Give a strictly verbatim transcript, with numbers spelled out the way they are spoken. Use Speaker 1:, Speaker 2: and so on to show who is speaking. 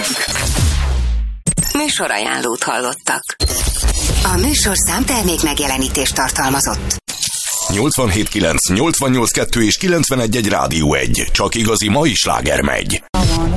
Speaker 1: Műsorajánlót hallottak.
Speaker 2: A műsor számtermék megjelenítést tartalmazott.
Speaker 3: nyolcvanhét kilenc, nyolcvannyolc kettő és kilencvenegy egy Rádió egy. Csak igazi mai sláger megy.